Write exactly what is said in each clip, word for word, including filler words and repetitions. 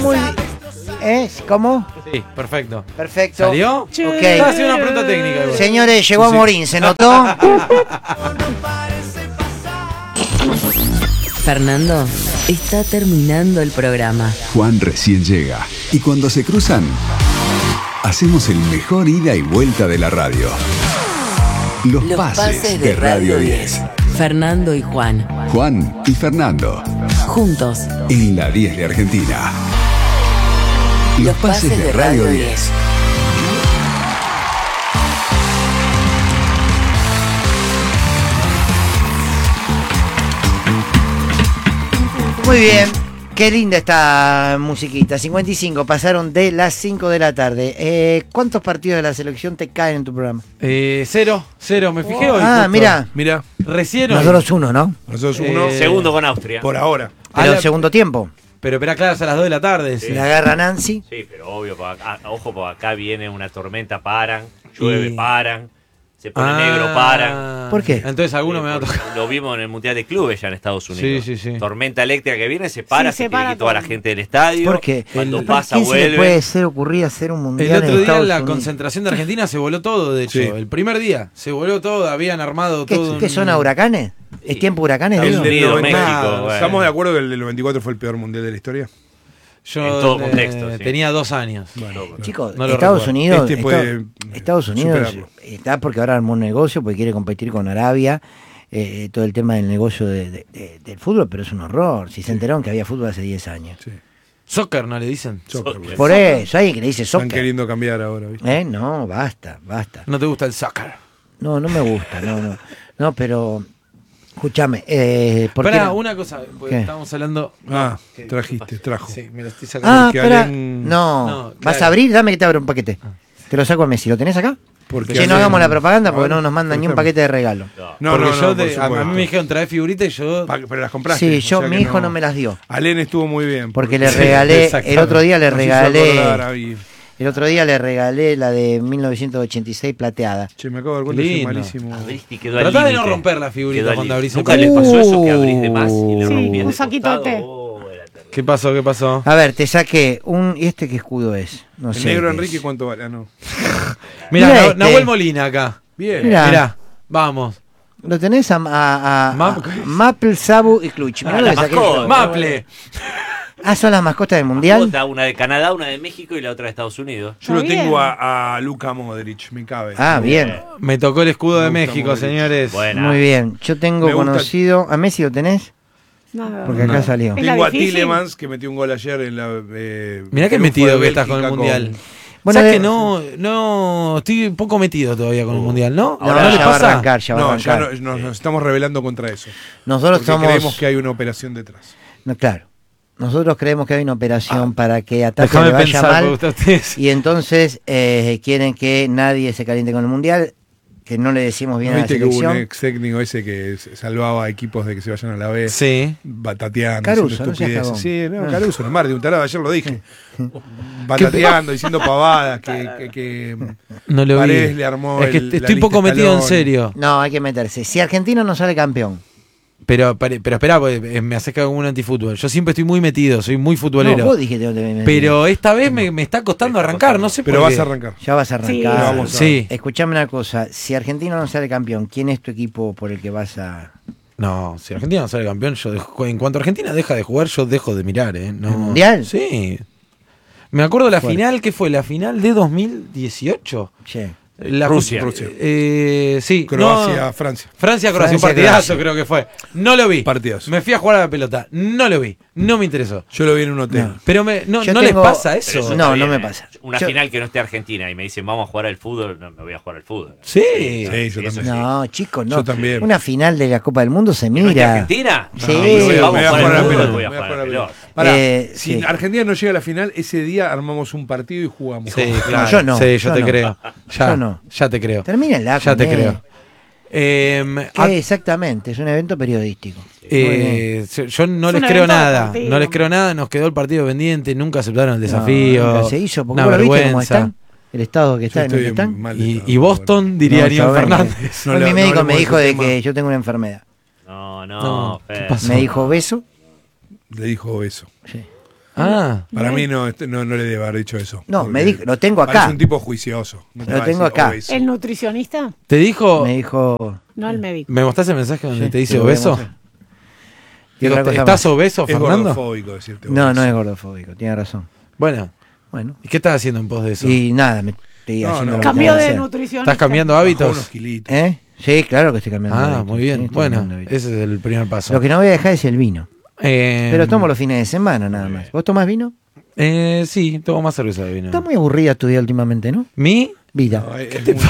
Muy ¿Eh? ¿Cómo? Sí, perfecto. Perfecto. ¿Salió? Ok. Estaba haciendo una pregunta técnica. Igual. Señores, llegó Sí. a Morín, ¿se notó? Fernando, está terminando el programa. Juan recién llega. Y cuando se cruzan, hacemos el mejor ida y vuelta de la radio. Los, Los pases, pases de de Radio Radio diez. Fernando y Juan, Juan y Fernando. juntos. En la diez de Argentina. Los pases de Radio diez. Muy bien. Qué linda esta musiquita. cincuenta y cinco, pasaron de las cinco de la tarde. Eh, ¿Cuántos partidos de la selección te caen en tu programa? Eh, cero, cero, me fijé hoy. Ah, justo. mira. Mira, Recién hoy. Nosotros uno, ¿no? nosotros uno Eh, Segundo con Austria. por ahora. Pero A la- segundo tiempo. Pero espera, claro, es a las dos de la tarde. Sí. La agarra Nancy. Sí, pero obvio, por acá- ah, ojo, por acá viene una tormenta, paran, llueve, Y- paran, se pone Ah, negro, paran. ¿Por qué? Entonces alguno Sí, me va a porque tocar. Lo vimos en el Mundial de Clubes ya en Estados Unidos. Sí, sí, sí. Tormenta eléctrica que viene, se para, Sí, se, se tiene que para ir toda la todo. gente del estadio. Porque Cuando el- pasa, ¿quién se le vuelve. puede ser ocurrir hacer un mundial El otro en día en Estados la Unidos? concentración de Argentina se voló todo, de hecho. Sí. El primer día se voló todo, habían armado ¿Qué, todo. qué un- zona huracanes? ¿Es tiempo huracanes? Estados digo? del Unidos, noventa. México. bueno. ¿Estamos de acuerdo que el del noventa y cuatro fue el peor mundial de la historia? Yo En todo eh, contexto, sí. tenía dos años. Bueno, Chicos, No lo Estados recuerdo. Unidos, Este puede Estados, Estados Unidos superarlo. está porque ahora armó un negocio, porque quiere competir con Arabia, eh, todo el tema del negocio de- de- de- del fútbol, pero es un horror. Si se enteraron que había fútbol hace diez años. sí. Soccer, ¿no le dicen? Soccer, Soccer. Por eso, hay que le dice Están soccer. queriendo cambiar ahora, ¿viste? ¿Eh? No, basta, basta. ¿No te gusta el soccer? No, no me gusta, no, no. No, pero, escúchame, eh, ¿por qué Pará, no? una cosa, porque ¿Qué? estamos hablando... Ah, ¿Qué? trajiste, trajo. Sí, me lo estoy sacando. Ah, porque espera, Alén- no, No, ¿vas claro. a abrir? Dame que te abro un paquete. Te lo saco a Messi, ¿lo tenés acá? Porque Che, no Alén- hagamos la propaganda A porque ver, no nos mandan por ni un ejemplo. paquete de regalo. No, Porque no, yo no, te- por a, a mí supuesto. me dijeron trae figuritas y yo... Pa- Pero las compraste. Sí, o yo, sea mi que hijo no me las dio. Alén estuvo muy bien. Porque le Sí, regalé, el exactamente. otro día le Nos hizo acordar regalé, a Vivi. el otro día le regalé la de mil novecientos ochenta y seis plateada. Che, me acabo de dar cuenta que soy Lindo. malísimo. Abriste y quedó al Tratá de no límite. romper la figurita Quedó al cuando límite. abrís el ¿Nunca le paquete. pasó eso que abrís de más y le Sí, rompías un de saquito de costado? té. Oh, era terrible. ¿Qué pasó? ¿Qué pasó? A ver, te saqué un... ¿Y este qué escudo es? No El sé. negro qué Enrique, es. ¿cuánto vale? Ah, no. Mirá, Mirá Na- este. Nahuel Molina acá. Bien. Mirá. Mirá, vamos. Lo tenés a, a, a- Map- a Maple, Sabu y Clutch. Mirá Ah, lo la que saqué mascota. yo. Maple. Ah, son las mascotas del mundial. Mascota, una de Canadá, una de México y la otra de Estados Unidos. Yo lo Está tengo bien. a, a Luka Modric, me cabe. Ah, bien. Me tocó el escudo de Me gusta México, Modric. señores. Buena. Muy bien. Yo tengo Me gusta- conocido... ¿A Messi lo tenés? No, Porque acá No. salió. Es la Tengo a difícil. Tillemans, que metió un gol ayer en la. Eh, Mirá qué triunfo metido de que estás con el Bélgica Mundial. Bueno, ¿Sabes de- que no, no, estoy un poco metido todavía con el Mundial, ¿no? No, Ahora no, le ya va a pasa? arrancar, ya va a No, ya arrancar. no- nos, nos estamos rebelando contra eso. Nosotros Porque somos... creemos que hay una operación detrás. No, claro. Nosotros creemos que hay una operación Ah. para que Ataque Déjame le vaya pensar, mal porque ustedes... y entonces eh, quieren que nadie se caliente con el mundial, que no le decimos bien ¿No a la viste que hubo un selección. ex técnico ese que s- salvaba a equipos de que se vayan a la B? Sí. Batateando, Caruso, haciendo no seas estupideces. Sí, no, cagón. Caruso, no, Mar de un tarado, ayer lo dije. Batateando, diciendo pavadas, que, que, que No lo Paredes vi. le armó Es que el- la estoy lista poco metido en Scaloni. serio. No, hay que meterse. Si Argentina no sale campeón, Pero, pero, pero espera, porque, eh, me haces como un antifútbol. Yo siempre estoy muy metido, soy muy futbolero. no, vos dijiste dónde me metí. Pero esta vez me, me está costando Me está arrancar, costando. no sé Pero por vas qué. a arrancar. Ya vas a Sí. arrancar. Vamos a- Sí. Escuchame una cosa, si Argentina no sale campeón, ¿quién es tu equipo por el que vas a...? No, si Argentina no sale campeón, yo dejo- en cuanto Argentina deja de jugar, yo dejo de mirar, ¿eh? No. ¿El Mundial? Sí. Me acuerdo la Fuerte. final, que fue la final de dos mil dieciocho. Che. La Rusia. Rusia. Eh, sí. Croacia, no, Francia. Francia, Croacia, un Francia, partidazo Croacia. creo que fue. No lo vi. Partidazo. Me fui a jugar a la pelota. No lo vi. No me interesó. Yo lo vi en un hotel. No. Pero me, no, Yo ¿no tengo- les pasa Pero eso? eso No, está no bien, me ¿eh? pasa. Una Yo- final que no esté Argentina y me dicen vamos a jugar al fútbol, no me voy a jugar al fútbol. Sí. Sí, yo eso también. sí. No, chicos, no. Yo también. Una final de la Copa del Mundo se ¿No esté mira. Argentina? Sí. No, Me me voy dicen, a- vamos me a voy jugar al la fútbol, pelota, voy a me voy a jugar a la jugar la pelota. Pará, Eh, si sí. Argentina no llega a la final, ese día armamos un partido y jugamos. Sí, No, claro. yo no, Sí, yo, yo te no. creo. Ya, Yo no. ya te creo. Termínenla. Ya con te él. creo. Eh, ¿Qué? a- Exactamente, es un evento periodístico. eh, yo no Es les un creo evento nada. deportivo. No les creo nada. Nos quedó el partido pendiente. Nunca aceptaron el No, desafío. nunca se hizo, porque Una vos lo viste cómo vergüenza. están, el estado que Yo está en el que estoy están. mal de Y, estado, y Boston, diría No, Ariel yo vengo. Fernández. No Hoy le- mi médico no me hablemos dijo de de ese que tema. yo tengo una enfermedad. No, no, No, ¿qué Fer. pasó? Me dijo beso. Le dijo eso. Sí. Ah. Para mí no, este, no, no le debe haber dicho eso. No, Porque me dijo, lo tengo acá. parece un tipo juicioso. No te Lo va a tengo decir acá. obeso. ¿El nutricionista? ¿Te dijo? Me dijo... No el médico. ¿Me mostraste el mensaje donde Sí, te dice te lo voy a obeso? mostrar. Y Digo, otra cosa ¿estás más. obeso, Es Fernando? gordofóbico decirte No, obeso. no es gordofóbico, tiene razón. Bueno, Bueno. ¿y qué estás haciendo en pos de eso? Y nada, me estoy No, haciendo no. lo que Cambió tengo que de hacer. nutricionista. ¿Estás cambiando Bajó hábitos? unos kilitos. ¿Eh? Sí, claro que estoy cambiando. Ah, hábitos. muy Sí, bien. estoy Bueno, cambiando hábitos. ese es el primer paso. Lo que no voy a dejar es el vino. Eh, Pero tomo los fines de semana nada más. ¿Vos tomás vino? eh, sí, tomo más cerveza de vino. Está muy aburrida tu día últimamente, ¿no? ¿Mi? Vida. No, es muy-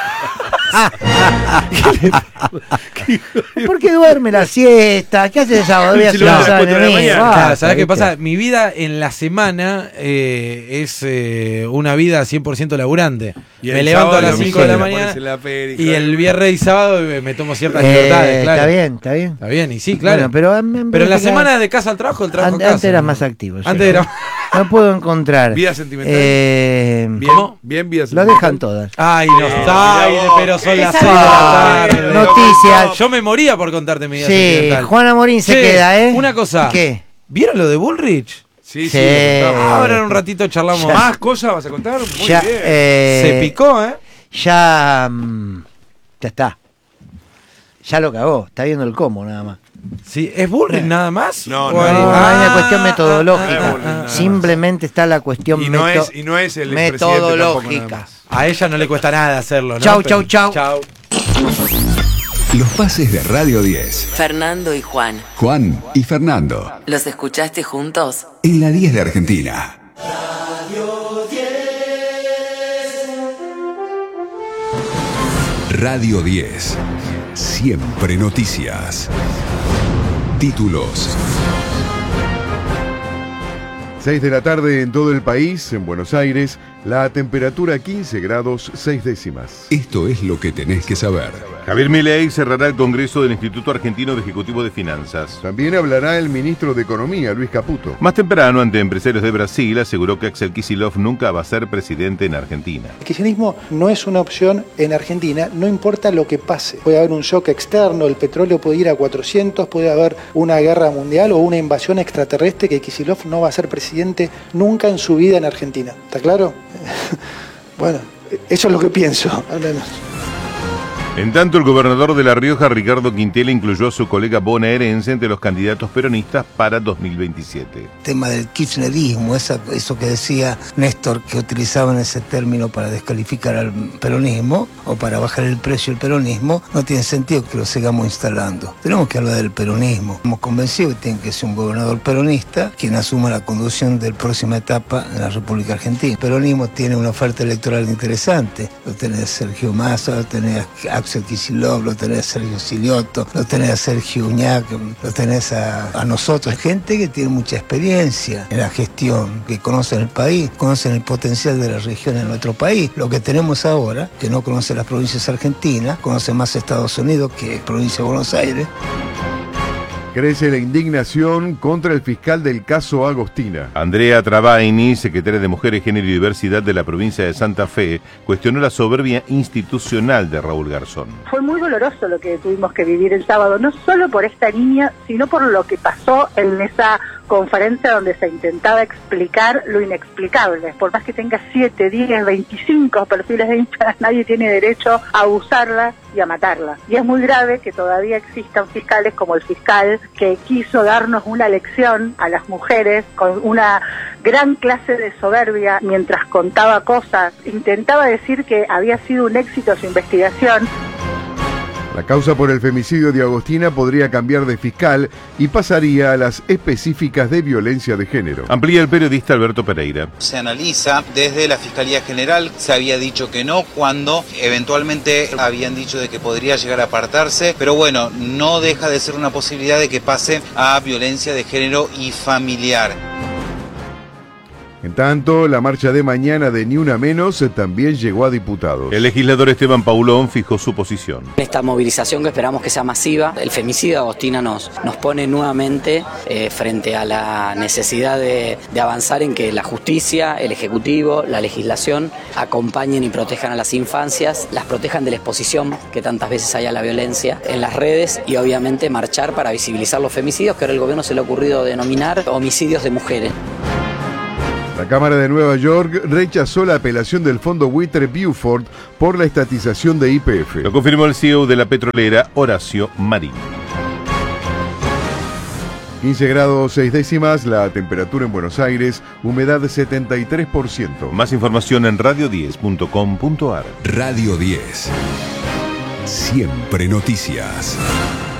¿Por qué duerme la siesta? ¿Qué hace el sábado? Voy a Si hacer lo un hace a las cuatro de la sábado, mañana. basta, Claro, ¿sabes qué ¿viste? pasa? Mi vida en la semana eh, es eh, una vida cien por ciento laburante. Y Me el levanto a sábado las lo cinco de la mismo, mañana pones en la peli, y claro. el viernes y sábado eh, me tomo ciertas Eh, libertades, claro. Está bien, está bien. Está bien, y sí, claro. Bueno, pero, a mí me Pero en la parece que semana de casa al trabajo, el trabajo an- a casa. antes eras ¿no? más activo. yo. Antes era... No puedo encontrar. Vida sentimental. Eh, Bien, ¿Cómo? bien vida lo sentimental. dejan todas. Ay, no está, ay, mirá vos, pero son qué las esa seis de la Ah, tarde. noticias. Yo me moría por contarte mi vida Sí, sentimental. Juana Morín se Che, queda, ¿eh? Una cosa. ¿Qué? ¿Vieron lo de Bullrich? Sí, sí. Sí. lo contaba. Ahora en un ratito charlamos. ¿Más cosas vas a contar? Muy Ya, bien. eh, Se picó, ¿eh? Ya. mm, ya está. Ya lo cagó. Está viendo el cómo nada más. Sí, ¿es Bullrich nada más? No, ¿O no, hay- No, Ah, hay una cuestión ah, metodológica. ah, ah, ah, ah. Simplemente está la cuestión y, no meto- es, y no es el expresidente tampoco, nada metodológica. más. A ella no le cuesta nada hacerlo, ¿no? Chau, Pero- chau, chau. Chau. Los pases de Radio diez. Fernando y Juan. Juan y Fernando. ¿Los escuchaste juntos? En la diez de Argentina. Radio diez. Siempre noticias. Títulos. seis de la tarde en todo el país, en Buenos Aires, la temperatura quince grados seis décimas. Esto es lo que tenés que saber. Javier Milei cerrará el Congreso del Instituto Argentino de Ejecutivo de Finanzas. También hablará el ministro de Economía, Luis Caputo. Más temprano, ante empresarios de Brasil, aseguró que Axel Kicillof nunca va a ser presidente en Argentina. El kirchnerismo no es una opción en Argentina, no importa lo que pase. Puede haber un shock externo, el petróleo puede ir a cuatrocientos, puede haber una guerra mundial o una invasión extraterrestre, que Kicillof no va a ser presidente nunca en su vida en Argentina. ¿Está claro? Bueno, eso es lo que pienso. Hablemos. En tanto, el gobernador de La Rioja, Ricardo Quintela, incluyó a su colega bonaerense entre los candidatos peronistas para dos mil veintisiete. El tema del kirchnerismo, esa, eso que decía Néstor, que utilizaban ese término para descalificar al peronismo o para bajar el precio del peronismo, no tiene sentido que lo sigamos instalando. Tenemos que hablar del peronismo. Estamos convencidos que tiene que ser un gobernador peronista quien asuma la conducción de la próxima etapa en la República Argentina. El peronismo tiene una oferta electoral interesante. Lo tenés Sergio Massa, lo tenés a Axel Kicillof, lo tenés a Sergio Silioto, lo tenés a Sergio Uñac, lo tenés a, a nosotros, gente que tiene mucha experiencia en la gestión, que conocen el país, conocen el potencial de la región en nuestro país. Lo que tenemos ahora, que no conoce las provincias argentinas, conoce más Estados Unidos que provincia de Buenos Aires. Crece la indignación contra el fiscal del caso Agostina. Andrea Travaini, secretaria de Mujeres, Género y Diversidad de la provincia de Santa Fe, cuestionó la soberbia institucional de Raúl Garzón. Fue muy doloroso lo que tuvimos que vivir el sábado, no solo por esta niña, sino por lo que pasó en esa conferencia donde se intentaba explicar lo inexplicable. Por más que tenga siete, diez, veinticinco perfiles de Instagram, nadie tiene derecho a usarla y a matarla. Y es muy grave que todavía existan fiscales como el fiscal que quiso darnos una lección a las mujeres con una gran clase de soberbia mientras contaba cosas. Intentaba decir que había sido un éxito su investigación. La causa por el femicidio de Agostina podría cambiar de fiscal y pasaría a las específicas de violencia de género. Amplía el periodista Alberto Pereira. Se analiza desde la Fiscalía General, se había dicho que no, cuando eventualmente habían dicho de que podría llegar a apartarse, pero bueno, no deja de ser una posibilidad de que pase a violencia de género y familiar. En tanto, la marcha de mañana de Ni Una Menos también llegó a diputados. El legislador Esteban Paulón fijó su posición. Esta movilización que esperamos que sea masiva, el femicidio de Agostina nos, nos pone nuevamente eh, frente a la necesidad de, de avanzar en que la justicia, el Ejecutivo, la legislación acompañen y protejan a las infancias, las protejan de la exposición que tantas veces hay a la violencia en las redes y obviamente marchar para visibilizar los femicidios que ahora el gobierno se le ha ocurrido denominar homicidios de mujeres. La Cámara de Nueva York rechazó la apelación del fondo buitre Buford por la estatización de Y P F. Lo confirmó el C E O de la petrolera, Horacio Marín. quince grados seis décimas, la temperatura en Buenos Aires, humedad setenta y tres por ciento. Más información en radio diez punto com punto ar. Radio diez. Siempre noticias.